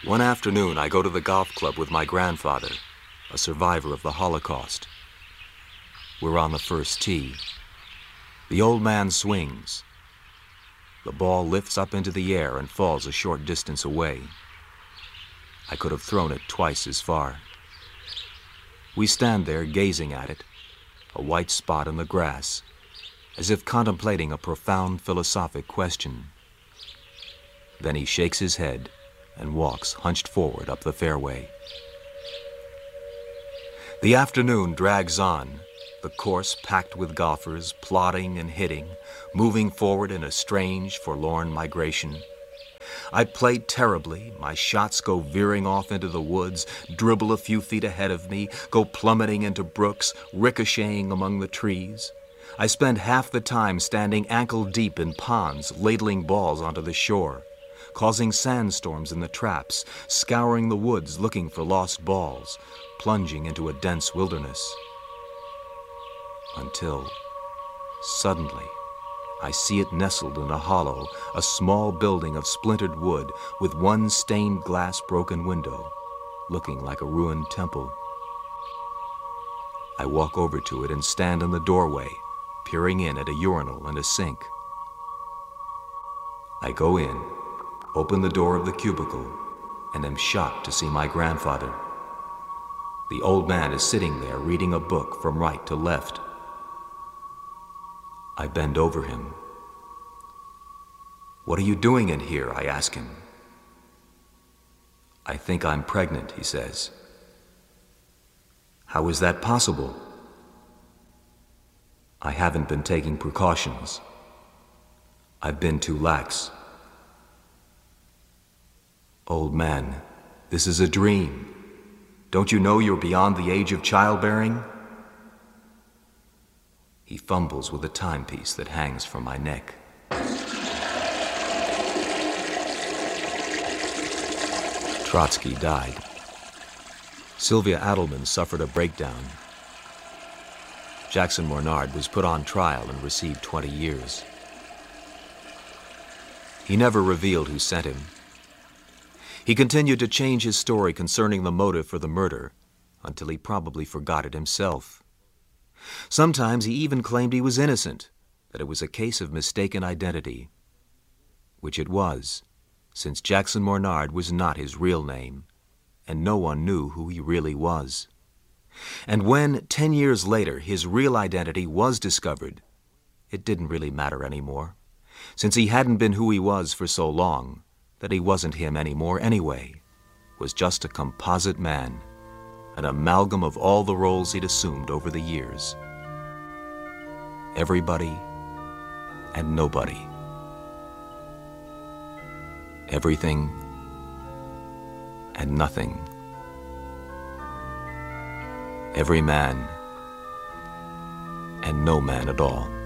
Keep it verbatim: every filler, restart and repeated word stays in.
One afternoon, I go to the golf club with my grandfather, a survivor of the Holocaust. We're on the first tee. The old man swings. The ball lifts up into the air and falls a short distance away. I could have thrown it twice as far. We stand there gazing at it, a white spot in the grass, as if contemplating a profound philosophic question. Then he shakes his head and walks hunched forward up the fairway. The afternoon drags on, the course packed with golfers, plodding and hitting, moving forward in a strange, forlorn migration. I play terribly, my shots go veering off into the woods, dribble a few feet ahead of me, go plummeting into brooks, ricocheting among the trees. I spend half the time standing ankle deep in ponds, ladling balls onto the shore, causing sandstorms in the traps, scouring the woods looking for lost balls, plunging into a dense wilderness. Until, suddenly, I see it nestled in a hollow, a small building of splintered wood with one stained glass broken window, looking like a ruined temple. I walk over to it and stand in the doorway, peering in at a urinal and a sink. I go in, open the door of the cubicle, and am shocked to see my grandfather. The old man is sitting there reading a book from right to left. I bend over him. "What are you doing in here?" I ask him. "I think I'm pregnant," he says. "How is that possible?" "I haven't been taking precautions. I've been too lax." "Old man, this is a dream. Don't you know you're beyond the age of childbearing?" He fumbles with a timepiece that hangs from my neck. Trotsky died. Sylvia Adelman suffered a breakdown. Jackson Mornard was put on trial and received twenty years. He never revealed who sent him. He continued to change his story concerning the motive for the murder until he probably forgot it himself. Sometimes he even claimed he was innocent, that it was a case of mistaken identity, which it was, since Jackson Mornard was not his real name, and no one knew who he really was. And when, ten years later, his real identity was discovered, it didn't really matter anymore, since he hadn't been who he was for so long that he wasn't him anymore anyway, was just a composite man, an amalgam of all the roles he'd assumed over the years. Everybody and nobody. Everything and nothing. Every man and no man at all.